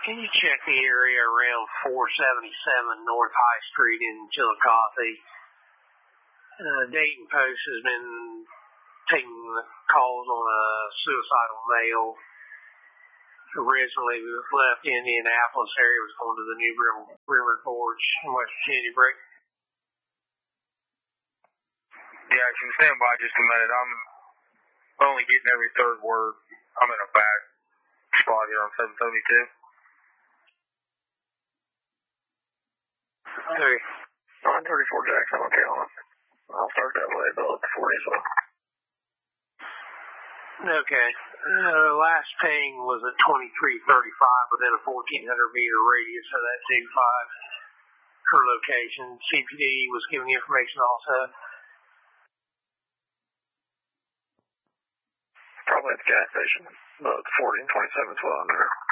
can you check the area around 477 North High Street in Chillicothe? Dayton Post has been taking calls on a suicidal male. Originally, we left the Indianapolis area, was going to the New River Gorge in West Virginia. Break. Yeah, I can stand by just a minute. I'm only getting every third word. I'm in a bad spot here on 772. Okay. 934 Jackson, okay, on. I'll start that way, though, at the 40 as well. Okay. Last ping was at 2335 within a 1,400-meter radius of that Big 5. Her location. CPD was giving information also. Probably at the gas station. 40 and 27 as well under.